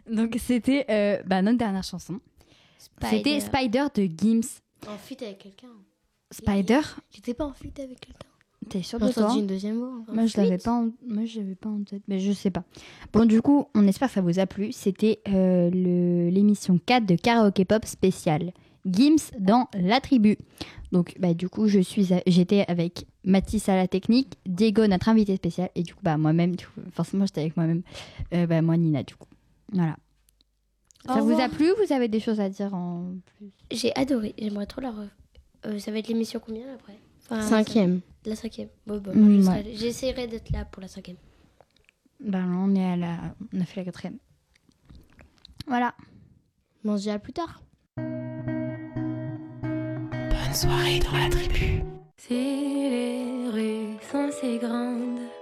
Donc c'était notre dernière chanson. C'était Spider de Gims. En feat avec quelqu'un. Spider? J'étais pas en feat avec quelqu'un. T'es sûre J'ai de toi? entendu une deuxième voix. Moi, je l'avais pas en tête, mais je sais pas. Bon, du coup, on espère que ça vous a plu. C'était l'émission 4 de Karaoke Pop spécial. Gims dans la tribu. Donc, du coup, j'étais avec Mathis à la technique, Diego, notre invité spécial, et du coup, moi-même, forcément, j'étais avec moi-même. Moi, Nina, du coup. Voilà. Ça vous a plu? Vous avez des choses à dire en plus? J'ai adoré. J'aimerais trop la ça va être l'émission combien après? 5e. La 5e. J'essaierai d'être là pour la 5e. Là, on a fait la 4e. Voilà. On se dit à plus tard. Bonne soirée dans la tribu. Si les rues sont si grandes,